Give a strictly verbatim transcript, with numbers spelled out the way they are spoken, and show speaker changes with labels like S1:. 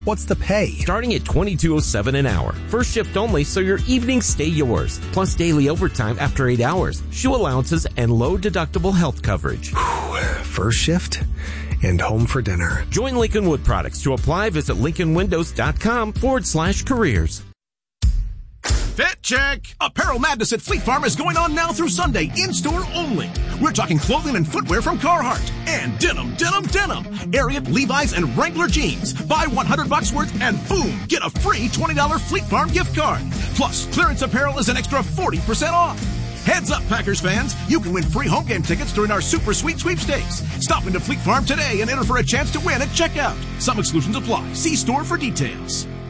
S1: What's the pay?
S2: Starting at twenty-two oh seven an hour. First shift only, so your evenings stay yours. Plus daily overtime after eight hours, shoe allowances, and low deductible health coverage.
S1: First shift and home for dinner.
S2: Join Lincoln Wood Products. To apply, visit lincolnwindows.com forward slash careers.
S3: Fit check! Apparel Madness at Fleet Farm is going on now through Sunday, in-store only. We're talking clothing and footwear from Carhartt and denim, denim, denim. Ariat, Levi's, and Wrangler jeans. Buy one hundred bucks worth and boom, get a free twenty dollars Fleet Farm gift card. Plus, clearance apparel is an extra forty percent off. Heads up, Packers fans. You can win free home game tickets during our Super Sweet Sweepstakes. Stop into Fleet Farm today and enter for a chance to win at checkout. Some exclusions apply. See store for details.